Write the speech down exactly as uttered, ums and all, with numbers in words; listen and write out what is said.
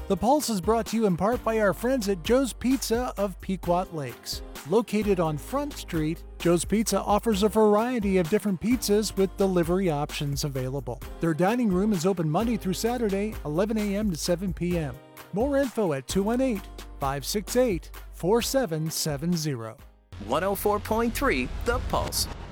The Pulse is brought to you in part by our friends at Joe's Pizza of Pequot Lakes. Located on Front Street, Joe's Pizza offers a variety of different pizzas with delivery options available. Their dining room is open Monday through Saturday, eleven a.m. to seven p.m. More info at two one eight, five six eight, four seven seven zero. one oh four point three The Pulse.